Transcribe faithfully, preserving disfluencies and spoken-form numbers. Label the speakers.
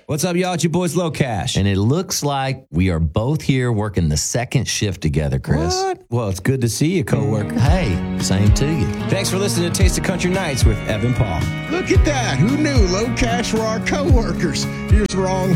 Speaker 1: What's up, y'all? It's your boys, Low Cash.
Speaker 2: And it looks like we are both here working the second shift together, Chris.
Speaker 1: What? Well, it's good to see you, coworker.
Speaker 2: Hey, same to you.
Speaker 1: Thanks for listening to Taste of Country Nights with Evan Paul.
Speaker 3: Look at that. Who knew Low Cash were our coworkers? Here's Wrong